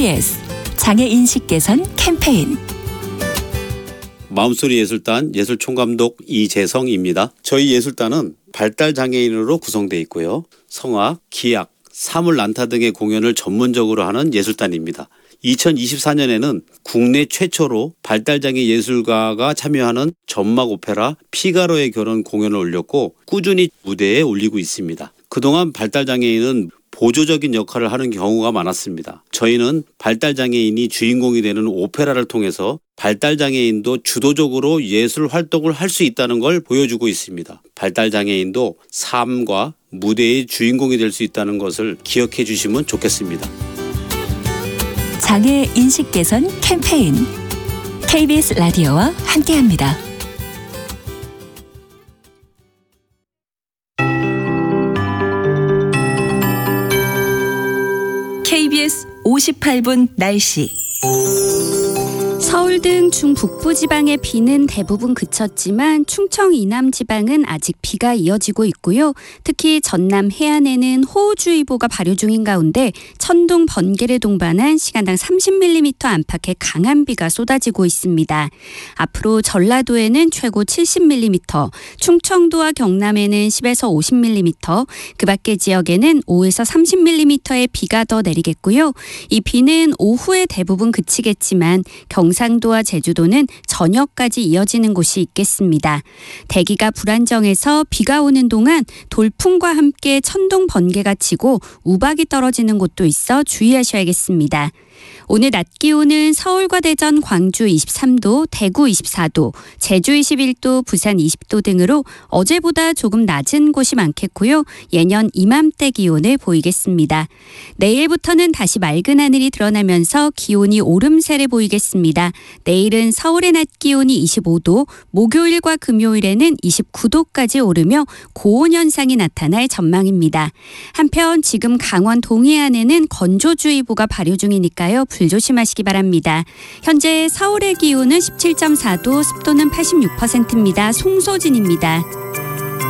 KBS 장애인식 개선 캠페인. 마음소리 예술단 예술총감독 이재성입니다. 저희 예술단은 발달장애인으로 구성되어 있고요. 성악, 기악, 사물 난타 등의 공연을 전문적으로 하는 예술단입니다. 2024년에는 국내 최초로 발달장애 예술가가 참여하는 전막 오페라 피가로의 결혼 공연을 올렸고 꾸준히 무대에 올리고 있습니다. 그동안 발달장애인은 보조적인 역할을 하는 경우가 많았습니다. 저희는 발달장애인이 주인공이 되는 오페라를 통해서 발달장애인도 주도적으로 예술 활동을 할 수 있다는 걸 보여주고 있습니다. 발달장애인도 삶과 무대의 주인공이 될 수 있다는 것을 기억해 주시면 좋겠습니다. 장애 인식 개선 캠페인. KBS 라디오와 함께합니다. KBS 58분 날씨. 서울 등 중북부 지방의 비는 대부분 그쳤지만 충청 이남 지방은 아직 비가 이어지고 있고요. 특히 전남 해안에는 호우주의보가 발효 중인 가운데 천둥, 번개를 동반한 시간당 30mm 안팎의 강한 비가 쏟아지고 있습니다. 앞으로 전라도에는 최고 70mm, 충청도와 경남에는 10에서 50mm, 그 밖의 지역에는 5에서 30mm의 비가 더 내리겠고요. 이 비는 오후에 대부분 그치겠지만 경상도와 제주도는 저녁까지 이어지는 곳이 있겠습니다. 대기가 불안정해서 비가 오는 동안 돌풍과 함께 천둥, 번개가 치고 우박이 떨어지는 곳도 있어 주의하셔야겠습니다. 오늘 낮 기온은 서울과 대전, 광주 23도, 대구 24도, 제주 21도, 부산 20도 등으로 어제보다 조금 낮은 곳이 많겠고요. 예년 이맘때 기온을 보이겠습니다. 내일부터는 다시 맑은 하늘이 드러나면서 기온이 오름세를 보이겠습니다. 내일은 서울의 낮 기온이 25도, 목요일과 금요일에는 29도까지 오르며 고온 현상이 나타날 전망입니다. 한편 지금 강원 동해안에는 건조주의보가 발효 중이니까요. 불조심하시기 바랍니다. 현재 서울의 기온은 17.4도, 습도는 86%입니다. 송소진입니다.